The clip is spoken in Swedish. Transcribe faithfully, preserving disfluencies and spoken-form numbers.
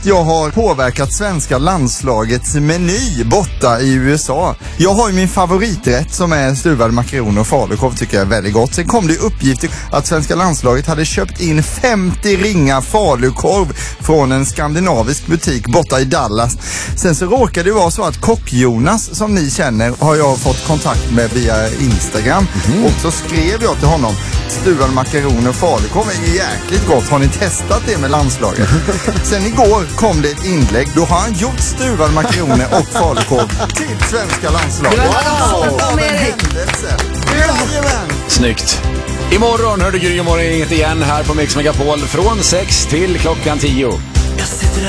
jag har påverkat svenska landslagets meny borta i U S A. Jag har ju min favoriträtt som är stuvade makaroner och falukorv, tycker jag är väldigt gott. Sen kom det uppgifter att svenska landslaget hade köpt in femtio ringar falukorv från en skandinavisk butik borta i Dallas. Sen så råkade det vara så att Kock-Jonas, som ni känner, har jag fått kontakt med via Instagram. Mm. Och så skrev jag till honom: stuvade makaroner och falukorv är jäkligt gott. Har ni testat det med landslaget? Sen igår kom det ett inlägg. Då har han gjort stuvade makaroner och falukorv till svenska landslaget. Wow! Av en händelse. Jajamän! Snyggt. Imorgon hör du Gry och morgon inget igen här på Mix Megapol från sex till klockan tio. Jag sitter